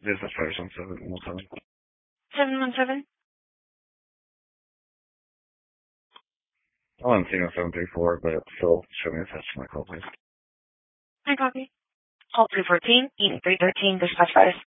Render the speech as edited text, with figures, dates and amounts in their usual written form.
Business fires on 717. 717? Oh, I'm seeing a 734, but still show me attached to my call, please. I copy. Call 314, East 313, dispatch fires.